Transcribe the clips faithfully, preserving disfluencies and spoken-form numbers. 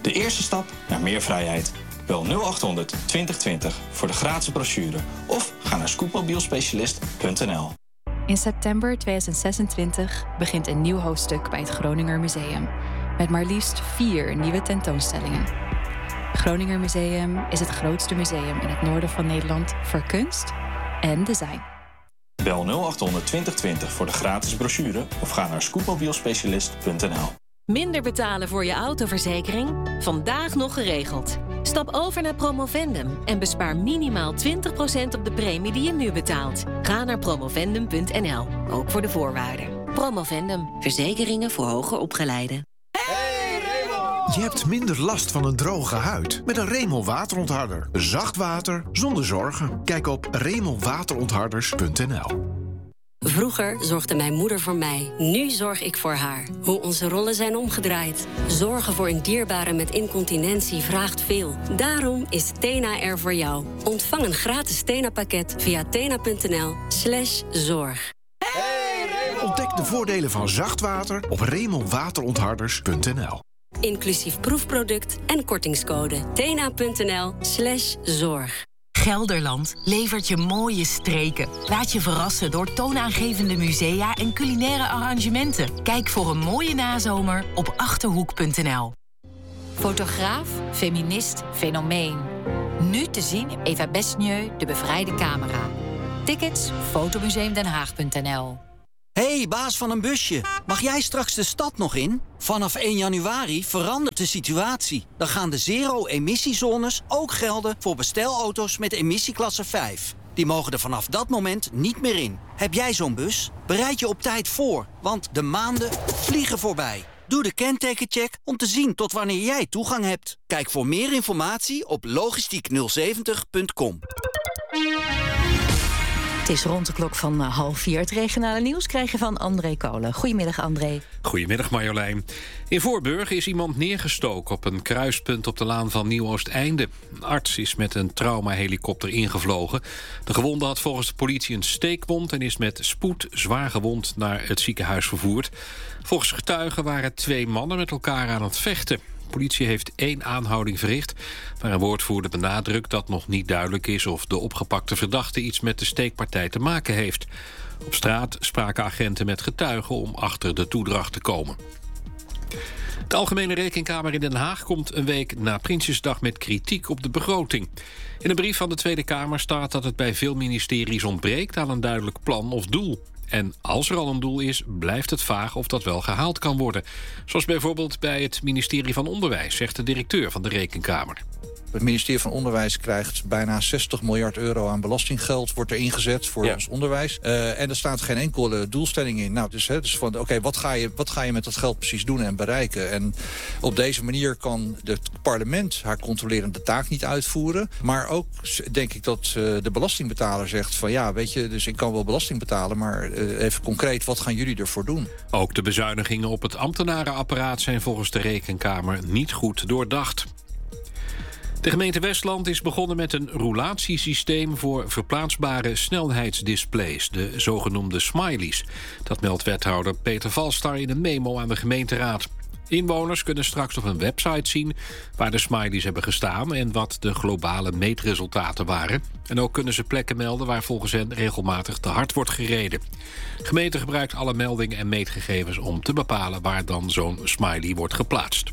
De eerste stap naar meer vrijheid. Bel nul acht honderd twintig twintig voor de gratis brochure of ga naar scootmobielspecialist punt n l. In september tweeduizend zesentwintig begint een nieuw hoofdstuk bij het Groninger Museum. Met maar liefst vier nieuwe tentoonstellingen. Het Groninger Museum is het grootste museum in het noorden van Nederland voor kunst en design. Bel nul acht honderd twintig twintig voor de gratis brochure of ga naar scootmobielspecialist punt n l. Minder betalen voor je autoverzekering? Vandaag nog geregeld. Stap over naar Promovendum en bespaar minimaal twintig procent op de premie die je nu betaalt. Ga naar promovendum punt n l, ook voor de voorwaarden. Promovendum, verzekeringen voor hoger opgeleiden. Hey Raymond! Je hebt minder last van een droge huid met een Raymond waterontharder. Zacht water zonder zorgen. Kijk op raymond waterontharders punt n l. Vroeger zorgde mijn moeder voor mij. Nu zorg ik voor haar. Hoe onze rollen zijn omgedraaid. Zorgen voor een dierbare met incontinentie vraagt veel. Daarom is Tena er voor jou. Ontvang een gratis Tena-pakket via tena punt n l slash zorg. Ontdek de voordelen van zacht water op raymond waterontharders punt n l. Inclusief proefproduct en kortingscode. tena punt n l slash zorg. Gelderland levert je mooie streken. Laat je verrassen door toonaangevende musea en culinaire arrangementen. Kijk voor een mooie nazomer op achterhoek punt n l. Fotograaf, feminist, fenomeen. Nu te zien in Eva Besnieu, De Bevrijde Camera. Tickets, fotomuseum den haag punt n l. Hey, baas van een busje. Mag jij straks de stad nog in? Vanaf één januari verandert de situatie. Dan gaan de zero-emissiezones ook gelden voor bestelauto's met emissieklasse vijf. Die mogen er vanaf dat moment niet meer in. Heb jij zo'n bus? Bereid je op tijd voor, want de maanden vliegen voorbij. Doe de kentekencheck om te zien tot wanneer jij toegang hebt. Kijk voor meer informatie op logistiek nul zeventig punt com. Het is rond de klok van uh, half vier. Het regionale nieuws krijg je van André Kolen. Goedemiddag, André. Goedemiddag, Marjolein. In Voorburg is iemand neergestoken op een kruispunt op de laan van Nieuw-Oosteinde. Een arts is met een traumahelikopter ingevlogen. De gewonde had volgens de politie een steekwond en is met spoed zwaar gewond naar het ziekenhuis vervoerd. Volgens getuigen waren twee mannen met elkaar aan het vechten. De politie heeft één aanhouding verricht, maar een woordvoerder benadrukt dat nog niet duidelijk is of de opgepakte verdachte iets met de steekpartij te maken heeft. Op straat spraken agenten met getuigen om achter de toedracht te komen. De Algemene Rekenkamer in Den Haag komt een week na Prinsjesdag met kritiek op de begroting. In een brief van de Tweede Kamer staat dat het bij veel ministeries ontbreekt aan een duidelijk plan of doel. En als er al een doel is, blijft het vaag of dat wel gehaald kan worden. Zoals bijvoorbeeld bij het ministerie van Onderwijs, zegt de directeur van de Rekenkamer. Het ministerie van Onderwijs krijgt bijna zestig miljard euro aan belastinggeld, wordt er ingezet voor ja. ons onderwijs. Uh, en er staat geen enkele doelstelling in. Nou, dus, hè, dus van, oké, okay, wat ga je, wat ga je met dat geld precies doen en bereiken? En op deze manier kan het parlement haar controlerende taak niet uitvoeren. Maar ook denk ik dat uh, de belastingbetaler zegt van ja, weet je, dus ik kan wel belasting betalen, maar uh, even concreet, wat gaan jullie ervoor doen? Ook de bezuinigingen op het ambtenarenapparaat zijn volgens de Rekenkamer niet goed doordacht. De gemeente Westland is begonnen met een roulatiesysteem voor verplaatsbare snelheidsdisplays, de zogenoemde smileys. Dat meldt wethouder Peter Valstar in een memo aan de gemeenteraad. Inwoners kunnen straks op een website zien waar de smileys hebben gestaan en wat de globale meetresultaten waren. En ook kunnen ze plekken melden waar volgens hen regelmatig te hard wordt gereden. De gemeente gebruikt alle meldingen en meetgegevens om te bepalen waar dan zo'n smiley wordt geplaatst.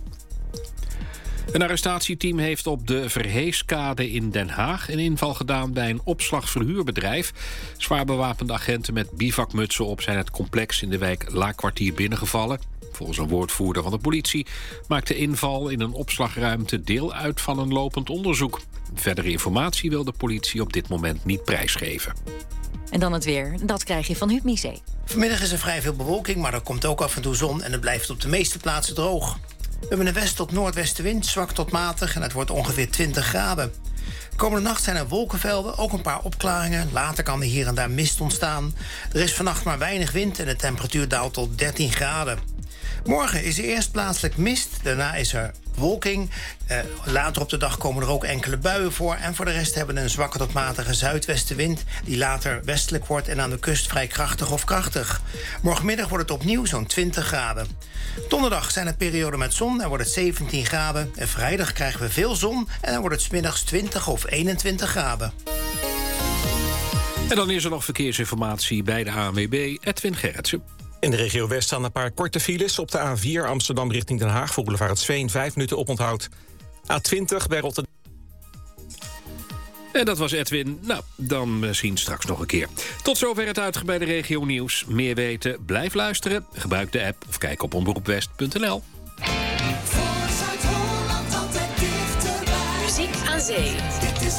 Een arrestatieteam heeft op de Verheeskade in Den Haag een inval gedaan bij een opslagverhuurbedrijf. Zwaar bewapende agenten met bivakmutsen op zijn het complex in de wijk Laakkwartier binnengevallen. Volgens een woordvoerder van de politie maakt de inval in een opslagruimte deel uit van een lopend onderzoek. Verdere informatie wil de politie op dit moment niet prijsgeven. En dan het weer. Dat krijg je van Huub Miezee. Vanmiddag is er vrij veel bewolking, maar er komt ook af en toe zon en het blijft op de meeste plaatsen droog. We hebben een west- tot noordwestenwind, zwak tot matig en het wordt ongeveer twintig graden. Komende nacht zijn er wolkenvelden, ook een paar opklaringen. Later kan er hier en daar mist ontstaan. Er is vannacht maar weinig wind en de temperatuur daalt tot dertien graden. Morgen is er eerst plaatselijk mist, daarna is er bewolking. Uh, later op de dag komen er ook enkele buien voor. En voor de rest hebben we een zwakke tot matige zuidwestenwind... die later westelijk wordt en aan de kust vrij krachtig of krachtig. Morgenmiddag wordt het opnieuw zo'n twintig graden. Donderdag zijn er perioden met zon en wordt het zeventien graden. En vrijdag krijgen we veel zon en dan wordt het 's middags twintig of eenentwintig graden. En dan is er nog verkeersinformatie bij de A N W B, Edwin Gerritsen. In de regio West staan een paar korte files. Op de A vier Amsterdam richting Den Haag voor Boulevard het Zween vijf minuten oponthoud. A twintig bij Rotterdam. En dat was Edwin. Nou, dan misschien straks nog een keer. Tot zover het uitgebreide regio nieuws. Meer weten, blijf luisteren. Gebruik de app of kijk op omroepwest punt n l. Muziek aan zee.